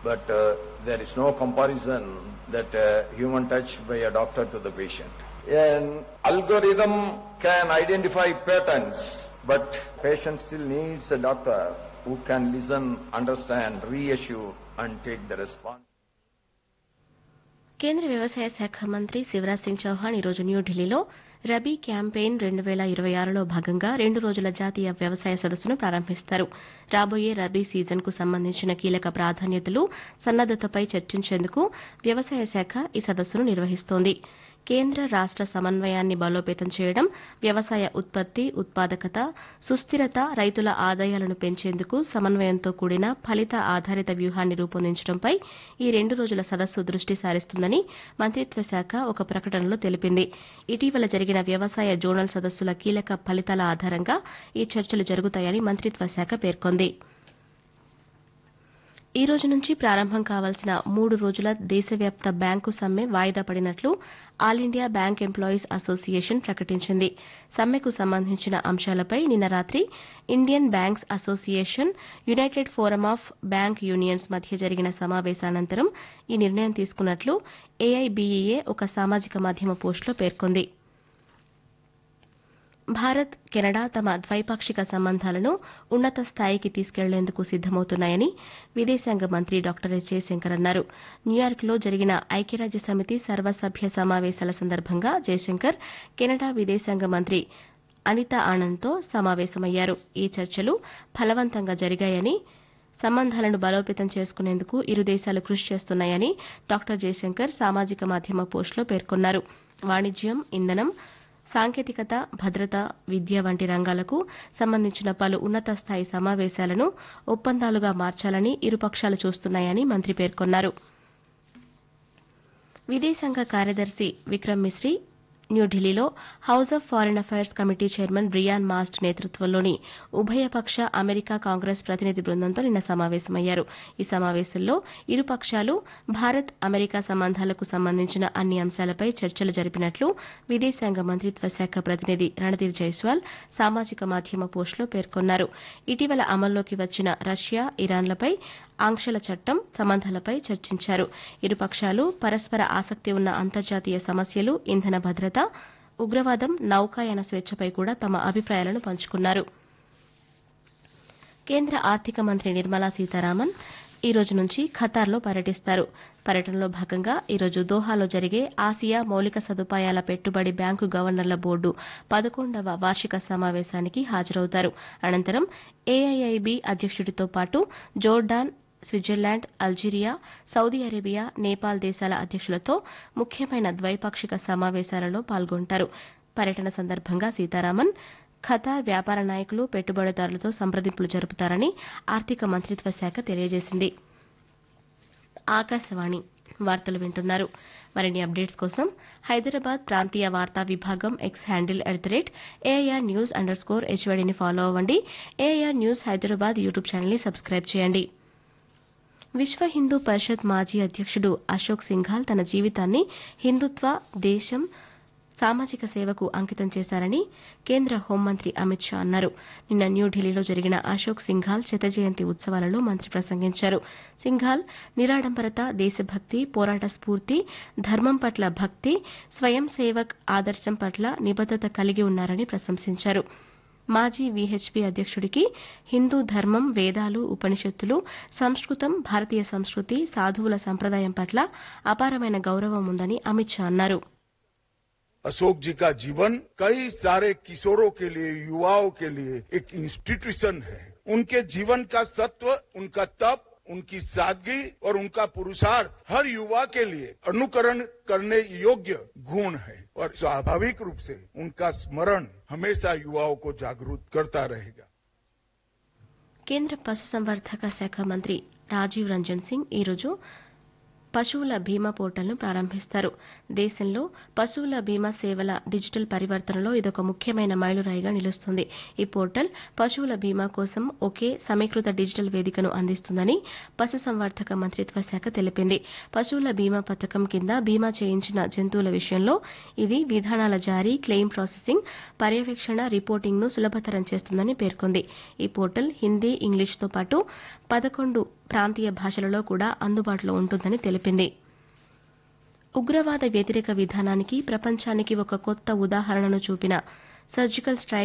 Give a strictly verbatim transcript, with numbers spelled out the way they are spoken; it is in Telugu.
but uh, there is no comparison that uh, human touch by a doctor to the patient. An algorithm can identify patterns, but patient still needs a doctor who can listen, understand, reassure and take the response. కేంద్ర వ్యవసాయ శాఖ మంత్రి శివరాజ్ సింగ్ చౌహాన్ ఈరోజు న్యూఢిల్లీలో రబీ క్యాంపెయిన్ రెండు వేల ఇరవై ఆరులో భాగంగా రెండు రోజుల జాతీయ వ్యవసాయ సదస్సును ప్రారంభిస్తారు. రాబోయే రబీ సీజన్కు సంబంధించిన కీలక ప్రాధాన్యతలు, సన్నద్దతపై చర్చించేందుకు వ్యవసాయ శాఖ ఈ సదస్సును నిర్వహిస్తోంది. కేంద్ర రాష్ట సమన్వయాన్ని బలోపేతం చేయడం, వ్యవసాయ ఉత్పత్తి, ఉత్పాదకత, సుస్థిరత, రైతుల ఆదాయాలను పెంచేందుకు సమన్వయంతో కూడిన ఫలిత ఆధారిత వ్యూహాన్ని రూపొందించడంపై ఈ రెండు రోజుల సదస్సు దృష్టి సారిస్తుందని మంత్రిత్వ శాఖ ఒక ప్రకటనలో తెలిపింది. ఇటీవల జరిగిన వ్యవసాయ జోనల్ సదస్సుల కీలక ఫలితాల ఆధారంగా ఈ చర్చలు జరుగుతాయని మంత్రిత్వ శాఖ పేర్కొంది. ఈ రోజు నుంచి ప్రారంభం కావాల్సిన మూడు రోజుల దేశవ్యాప్త బ్యాంకు సమ్మె వాయిదా పడినట్లు all India bank employees association ప్రకటించింది. సమ్మెకు సంబంధించిన అంశాలపై నిన్న రాత్రి Indian banks association, United forum of bank unions మధ్య జరిగిన సమావేశానంతరం ఈ నిర్ణయం తీసుకున్నట్లు ఏఐబీఈఏ ఒక సామాజిక మాధ్యమ పోస్టులో పేర్కొంది. భారత్, కెనడా తమ ద్వైపాక్షిక సంబంధాలను ఉన్నత స్థాయికి తీసుకెళ్లేందుకు సిద్దమవుతున్నాయని విదేశాంగ మంత్రి డాక్టర్ ఎస్ జయశంకర్ అన్నారు. న్యూయార్క్లో జరిగిన ఐక్యరాజ్యసమితి సర్వసభ్య సమావేశాల సందర్భంగా జయశంకర్ కెనడా విదేశాంగ మంత్రి అనితా ఆనంద్తో సమావేశమయ్యారు. ఈ చర్చలు ఫలవంతంగా జరిగాయని, సంబంధాలను బలోపేతం చేసుకునేందుకు ఇరు దేశాలు కృషి చేస్తున్నాయని డాక్టర్ జయశంకర్ సామాజిక మాధ్యమ పోస్టులో పేర్కొన్నారు. వాణిజ్యం, ఇంధనం, సాంకేతికత, భద్రత, విద్య వంటి రంగాలకు సంబంధించిన పలు ఉన్నత స్థాయి సమావేశాలను ఒప్పందాలుగా మార్చాలని ఇరుపక్షాలు చూస్తున్నాయని మంత్రి పేర్కొన్నారు. విదేశాంగ కార్యదర్శి విక్రమ్ మిశ్రీ న్యూఢిల్లీలో house of foreign affairs committee chairman Brian mast నేతృత్వంలోని ఉభయపక్ష అమెరికా కాంగ్రెస్ ప్రతినిధి బృందంతో నిన్న సమావేశమయ్యారు. ఈ సమావేశంలో ఇరు పక్షాలు భారత్ అమెరికా సంబంధాలకు సంబంధించిన అన్ని అంశాలపై చర్చలు జరిపినట్లు విదేశాంగ మంత్రిత్వ శాఖ ప్రతినిధి రణధీర్ జైస్వాల్ సామాజిక మాధ్యమ పోస్టులో పేర్కొన్నారు. ఇటీవల అమల్లోకి వచ్చిన రష్యా, ఇరాన్లపై ఆంక్షల చట్టం సంబంధాలపై చర్చించారు. ఇరు పక్షాలు పరస్పర ఆసక్తి ఉన్న అంతర్జాతీయ సమస్యలు, ఇంధన భద్రత, ఉగ్రవాదం, నౌకాయాన స్వేచ్ఛపై కూడా తమ అభిప్రాయాలను పంచుకున్నారు. కేంద్ర ఆర్థిక మంత్రి నిర్మలా సీతారామన్ ఈ రోజు నుంచి ఖతార్లో పర్యటిస్తారు. పర్యటనలో భాగంగా ఈ రోజు దోహాలో జరిగే ఆసియా మౌలిక సదుపాయాల పెట్టుబడి బ్యాంకు గవర్నర్ల బోర్డు పదకొండవ వార్షిక సమావేశానికి హాజరవుతారు. అనంతరం ఏఐఐబీ అధ్యక్షుడితో పాటు Jordan, Switzerland, Algeria, Saudi Arabia, Nepal దేశాల అధ్యక్షులతో ముఖ్యమైన ద్వైపాక్షిక సమావేశాలలో పాల్గొంటారు. పర్యటన సందర్భంగా సీతారామన్ ఖతార్ వ్యాపార నాయకులు, పెట్టుబడిదారులతో సంప్రదింపులు జరుపుతారని ఆర్థిక మంత్రిత్వ శాఖ తెలియజేసింది. ఆకాశవాణి వార్తలు వింటున్నారు. మరిన్ని అప్డేట్స్ కోసం హైదరాబాద్ ప్రాంతీయ వార్తా విభాగం X handle at the rate AIR news under score హెచ్వైడీని follow అవ్వండి. ఏఐఆర్ న్యూస్ హైదరాబాద్ యూట్యూబ్ ఛానల్ని సబ్స్క్రైబ్ చేయండి. విశ్వ హిందూ పరిషత్ మాజీ అధ్యక్షుడు అశోక్ సింఘాల్ తన జీవితాన్ని హిందుత్వ, దేశం, సామాజిక సేవకు అంకితం చేశారని కేంద్ర హోంమంత్రి అమిత్ షా అన్నారు. నిన్న న్యూఢిల్లీలో జరిగిన అశోక్ సింఘాల్ శత జయంతి ఉత్సవాలలో మంత్రి ప్రసంగించారు. సింఘాల్ నిరాడంబరత, దేశభక్తి, పోరాట స్ఫూర్తి, ధర్మం పట్ల భక్తి, స్వయం సేవక్ ఆదర్శం పట్ల నిబద్దత కలిగి ఉన్నారని ప్రశంసించారు. మాజీ వీహెచ్పీ అధ్యక్షుడికి హిందూ ధర్మం, వేదాలు, ఉపనిషత్తులు, సంస్కృతం, భారతీయ సంస్కృతి, సాధువుల సంప్రదాయం పట్ల అపారమైన గౌరవం ఉందని అమిత్ షా అన్నారు. अशोक जी का जीवन कई सारे किशोरों के लिए, युवाओं के लिए एक इंस्टीट्यूशन है. उनके जीवन का सत्व, उनका तप, उनकी सादगी और उनका पुरुषार्थ हर युवा के लिए अनुकरण करने योग्य गुण है और स्वाभाविक रूप से उनका स्मरण हमेशा युवाओं को जागरूक करता रहेगा. కేంద్ర పశుసంవర్ధక శాఖ మంత్రి రాజీవ్ రంజన్ సింగ్ ఈరోజు పశువుల బీమా పోర్టల్ను ప్రారంభిస్తారు. దేశంలో పశువుల బీమా సేవల డిజిటల్ పరివర్తనలో ఇదొక ముఖ్యమైన మైలురాయిగా నిలుస్తుంది. ఈ పోర్టల్ పశువుల బీమా కోసం ఒకే సమీకృత డిజిటల్ వేదికను అందిస్తుందని పశుసంవర్ధక మంత్రిత్వ శాఖ తెలిపింది. పశువుల బీమా పథకం కింద బీమా చేయించిన జంతువుల విషయంలో ఇది విధానాల జారీ, క్లెయిమ్ ప్రాసెసింగ్, పర్యవేక్షణ, రిపోర్టింగ్ను సులభతరం చేస్తుందని పేర్కొంది. ఈ పోర్టల్ హిందీ, ఇంగ్లీష్తో పాటు పదకొండు ప్రాంతీయ భాషలలో కూడా అందుబాటులో ఉంటుందని తెలిపింది. ఉగ్రవాద వ్యతిరేక విధానానికి ప్రపంచానికి ఒక కొత్త ఉదాహరణను చూపిన సర్జికల్ స్ట్రైక్